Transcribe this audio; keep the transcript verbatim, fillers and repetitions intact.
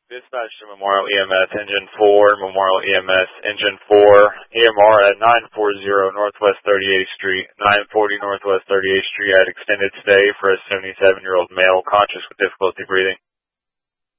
Dispatch to Memorial E M S, Engine four, Memorial E M S, Engine four, E M R at nine forty Northwest thirty-eighth Street, nine forty Northwest thirty-eighth Street at extended stay for a seventy-seven-year-old male conscious with difficulty breathing.